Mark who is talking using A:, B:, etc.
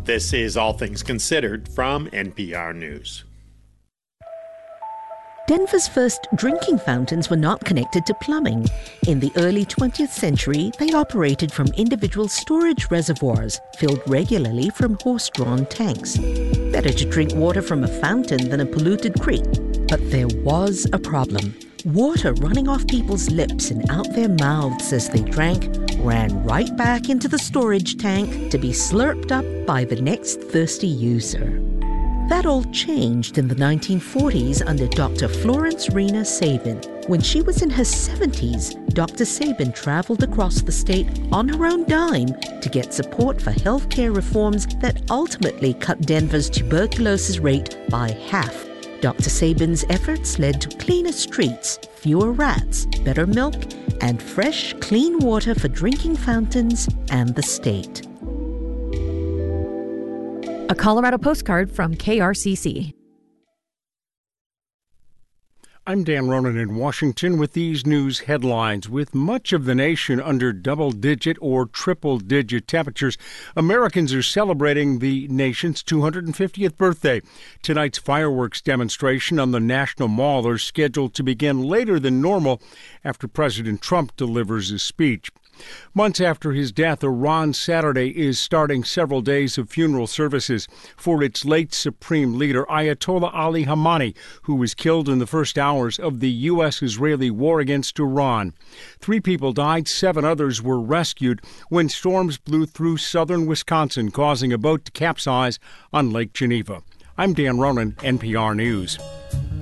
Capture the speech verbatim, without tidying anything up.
A: This is All Things Considered from N P R News.
B: Denver's first drinking fountains were not connected to plumbing. In the early twentieth century, they operated from individual storage reservoirs filled regularly from horse-drawn tanks. Better to drink water from a fountain than a polluted creek. But there was a problem. Water running off people's lips and out their mouths as they drank ran right back into the storage tank to be slurped up by the next thirsty user. That all changed in the nineteen forties under Doctor Florence Rena Sabin. When she was in her seventies, Doctor Sabin traveled across the state on her own dime to get support for healthcare reforms that ultimately cut Denver's tuberculosis rate by half. Doctor Sabin's efforts led to cleaner streets, fewer rats, better milk, and fresh, clean water for drinking fountains and the state.
C: A Colorado postcard from K R C C.
D: I'm Dan Ronan in Washington with these news headlines. With much of the nation under double-digit or triple-digit temperatures, Americans are celebrating the nation's two hundred fiftieth birthday. Tonight's fireworks demonstration on the National Mall are scheduled to begin later than normal after President Trump delivers his speech. Months after his death, Iran Saturday is starting several days of funeral services for its late supreme leader, Ayatollah Ali Khamenei, who was killed in the first hours of the U S Israeli war against Iran. Three people died, seven others were rescued when storms blew through southern Wisconsin, causing a boat to capsize on Lake Geneva. I'm Dan Ronan, N P R News.